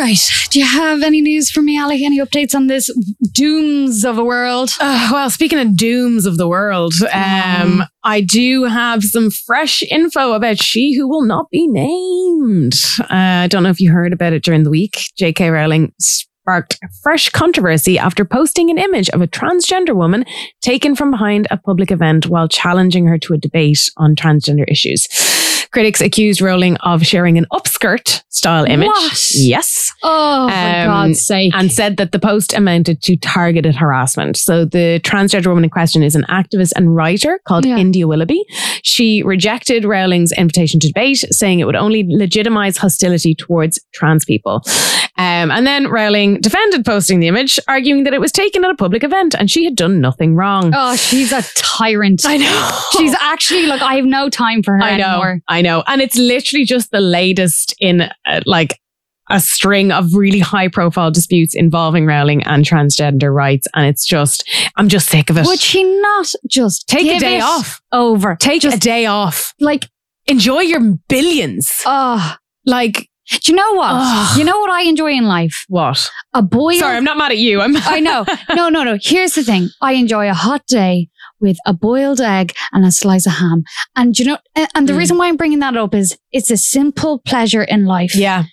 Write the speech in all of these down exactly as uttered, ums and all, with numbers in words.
right. Do you have any news for me, Ali? Any updates on this dooms of a world? Uh, well, speaking of dooms of the world, um, mm. I do have some fresh info about She Who Will Not Be Named. Uh, I don't know if you heard about it during the week. J K Rowling sparked fresh controversy after posting an image of a transgender woman taken from behind a public event while challenging her to a debate on transgender issues. Critics accused Rowling of sharing an upskirt style image. What? Yes. Oh, for um, God's sake. And said that the post amounted to targeted harassment. So the transgender woman in question is an activist and writer called yeah. India Willoughby. She rejected Rowling's invitation to debate, saying it would only legitimize hostility towards trans people. Um, and then Rowling defended posting the image, arguing that it was taken at a public event and she had done nothing wrong. Oh, she's a tyrant. I know. She's actually like, I have no time for her I know, anymore. I know. And it's literally just the latest in uh, like a string of really high profile disputes involving Rowling and transgender rights. And it's just, I'm just sick of it. Would she not just take give a day it off? Over. Take just, a day off. Like, enjoy your billions. Oh, like, do you know what? Oh. You know what I enjoy in life? What? A boiled... Sorry, I'm not mad at you. I'm I know. No, no, no. Here's the thing. I enjoy a hot day with a boiled egg and a slice of ham. And you know, and the mm. reason why I'm bringing that up is it's a simple pleasure in life. Yeah.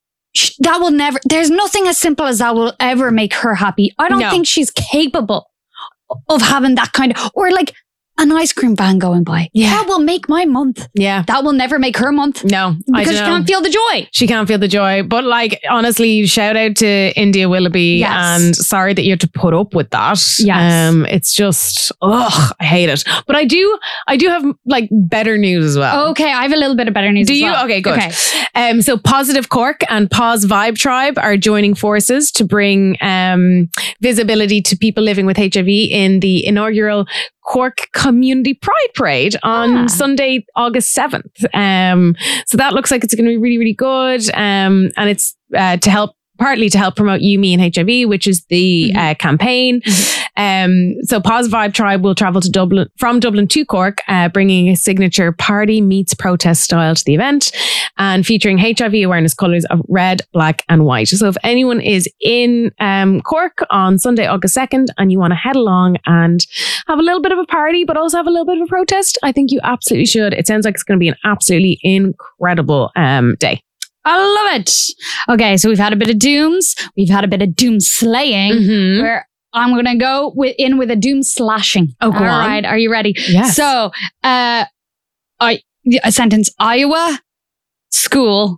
That will never, there's nothing as simple as that will ever make her happy. I don't no. think she's capable of having that kind of, or like an ice cream van going by. Yeah. That will make my month. Yeah. That will never make her month. No. Because she can't feel the joy. She can't feel the joy. But like, honestly, shout out to India Willoughby. Yes. And sorry that you have to put up with that. Yes. Um, it's just, ugh, I hate it. But I do, I do have like better news as well. Okay. I have a little bit of better news do as you? well. Okay, good. Okay. Um, so Positive Cork and Pause Vibe Tribe are joining forces to bring um, visibility to people living with H I V in the inaugural Cork Community Pride Parade on ah. Sunday, August seventh. Um, so that looks like it's going to be really, really good. Um, and it's uh, to help, partly to help promote You, Me and H I V, which is the mm-hmm. uh, campaign. Mm-hmm. Um, so Pause Vibe Tribe will travel to Dublin from Dublin to Cork, uh, bringing a signature party meets protest style to the event and featuring H I V awareness colours of red, black and white. So if anyone is in um, Cork on Sunday, August second, and you want to head along and have a little bit of a party, but also have a little bit of a protest, I think you absolutely should. It sounds like it's going to be an absolutely incredible um, day. I love it. Okay, so we've had a bit of dooms. We've had a bit of doom slaying. Mm-hmm. Where I'm going to go with, in with a doom slashing. Oh, go All on. right, are you ready? Yes. So, uh, I a sentence: Iowa school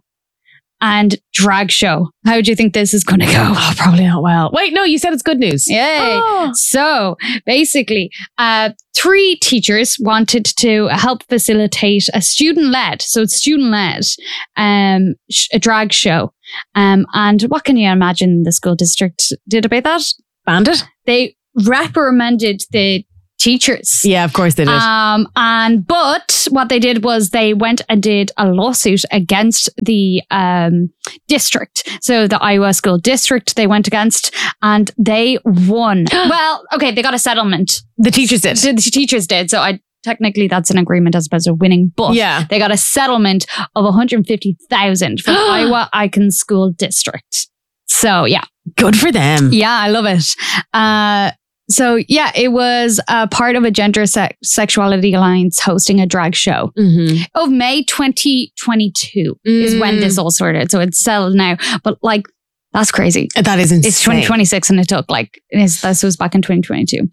and drag show. How do you think this is going to go? Oh, probably not well. Wait, no, you said it's good news. Yay. Oh. So basically, uh, three teachers wanted to help facilitate a student-led, so it's student-led, um, sh- a drag show. Um, and what can you imagine the school district did about that? Banned it? They reprimanded the teachers. Yeah, of course they did. Um, and but what they did was they went and did a lawsuit against the um, district. So the Iowa School District they went against and they won. Well, okay, they got a settlement. The teachers did. The, the teachers did. So I technically that's an agreement as opposed to winning. But yeah. they got a settlement of one hundred fifty thousand from Iowa Icon School District. So yeah. Good for them. Yeah, I love it. Uh, So yeah, it was uh, part of a Gender Se- Sexuality Alliance hosting a drag show mm-hmm. of May twenty twenty-two mm. is when this all started. So it's settled now, but like that's crazy. That is insane. It's twenty twenty-six and it took like it's, this was back in twenty twenty-two.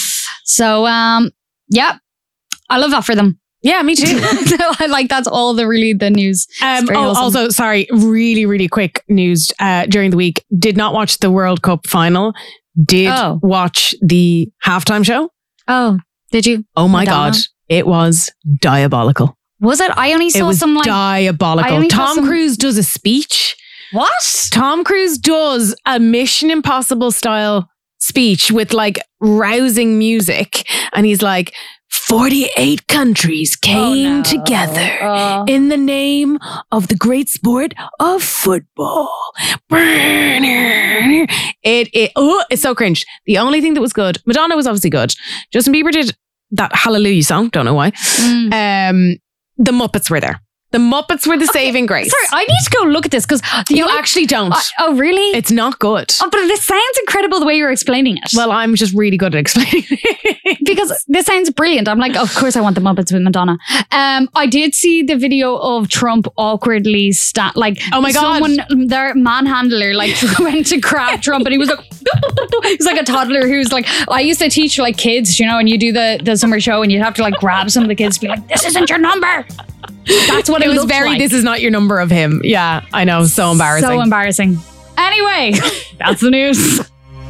So um, yeah, I love that for them. Yeah, me too. I like that's all the really the news. Um, oh, awesome. Also, sorry, really, really quick news uh, during the week. Did not watch the World Cup final. Did oh. watch the halftime show. Oh, did you? Oh my God. It was diabolical. Was it? I only saw it was some like... diabolical. Tom some... Cruise does a speech. What? Tom Cruise does a Mission Impossible style speech with like rousing music. And he's like, forty-eight countries came oh, no. together uh. in the name of the great sport of football. It, it, oh, it's so cringe. The only thing that was good, Madonna was obviously good. Justin Bieber did that Hallelujah song. Don't know why. Mm. Um, the Muppets were there. The Muppets were the Okay, saving grace. Sorry, I need to go look at this because You actually don't. oh, really? It's not good. Oh, but this sounds incredible the way you're explaining it. Well, I'm just really good at explaining it. Because this sounds brilliant. I'm like, of course I want the Muppets with Madonna. Um, I did see the video of Trump awkwardly sta- like Oh my God. someone, their manhandler like went to grab Trump and he was like he was like a toddler who's like, I used to teach like kids, you know, and you do the, the summer show and you'd have to like grab some of the kids and be like, this isn't your number. That's what it, It was looked very, like. this is not your number of him. Yeah, I know. So embarrassing. So embarrassing. Anyway, that's the news.